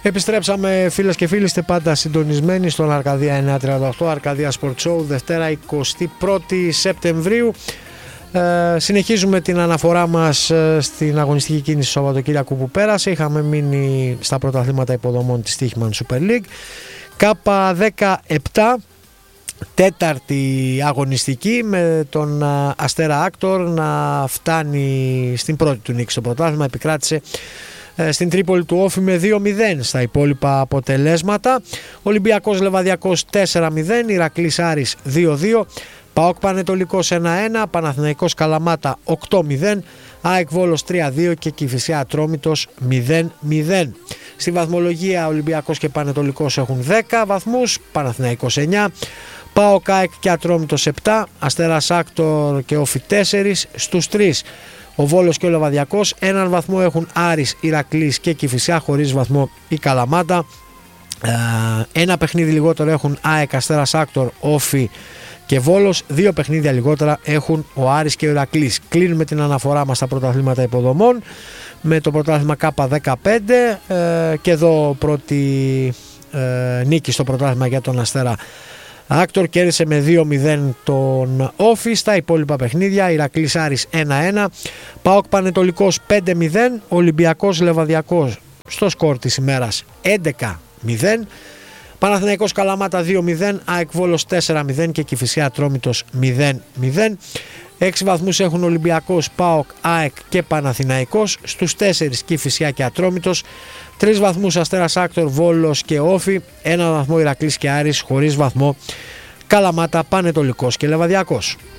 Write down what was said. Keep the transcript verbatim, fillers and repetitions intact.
Επιστρέψαμε, φίλες και φίλοι, είστε πάντα συντονισμένοι στον Αρκαδία εννιακόσια τριάντα οκτώ, Αρκαδία Sport Show, Δευτέρα εικοστή πρώτη Σεπτεμβρίου. Ε, συνεχίζουμε την αναφορά μας στην αγωνιστική κίνηση του Σαββατοκύριακου που πέρασε. Είχαμε μείνει στα πρωταθλήματα υποδομών της Τύχημαν Super League. Κάπα δεκαεπτά, τέταρτη αγωνιστική, με τον Αστέρα Άκτορ να φτάνει στην πρώτη του νίκη στο πρωτάθλημα. Επικράτησε στην Τρίπολη του Όφη με δύο μηδέν στα υπόλοιπα αποτελέσματα. Ολυμπιακός Λεβαδιακός τέσσερα μηδέν, Ηρακλής Άρης δύο δύο, ΠΑΟΚ Πανετολικός ένα ένα, Παναθηναϊκός Καλαμάτα οκτώ μηδέν, ΑΕΚ Βόλος τρία δύο και Κηφισιά Ατρόμητος μηδέν μηδέν. Στη βαθμολογία Ολυμπιακός και Πανετολικός έχουν δέκα βαθμούς, Παναθηναϊκός εννιά, ΠΑΟΚ ΑΕΚ και Ατρόμητος επτά, Αστέρας Άκτορ και Όφη τέσσερα, στους τρεις ο Βόλος και ο Λεβαδιακός, έναν βαθμό έχουν Άρης, Ηρακλής και Κηφισιά, χωρίς βαθμό η Καλαμάτα. Ένα παιχνίδι λιγότερο έχουν ΑΕΚ, Αστέρας Άκτορ, Όφη και Βόλος. Δύο παιχνίδια λιγότερα έχουν ο Άρης και ο Ηρακλής. Κλείνουμε την αναφορά μας στα πρωταθλήματα υποδομών με το πρωτάθλημα Κάπα δεκαπέντε και εδώ πρώτη ε, νίκη στο πρωτάθλημα για τον Αστέρα Άκτορ, κέρδισε με δύο μηδέν τον Όφη. Στα υπόλοιπα παιχνίδια Ηρακλής Άρης ένα ένα, ΠΑΟΚ Πανετολικός πέντε μηδέν, Ολυμπιακός Λεβαδιακός στο σκορ της ημέρας έντεκα μηδέν, Παναθηναϊκός Καλαμάτα δύο μηδέν, ΑΕΚ Βόλος τέσσερα μηδέν και Κηφισιά Ατρόμητος μηδέν μηδέν. έξι βαθμούς έχουν Ολυμπιακός, ΠΑΟΚ, ΑΕΚ και Παναθηναϊκός, στους τέσσερις Κηφισιά και Ατρόμητος. τρεις βαθμούς Αστέρας Άκτορ, Βόλος και Όφη, ένα βαθμό Ηρακλής και Άρης, χωρίς βαθμό Καλαμάτα, Πανετολικός και Λεβαδιακός.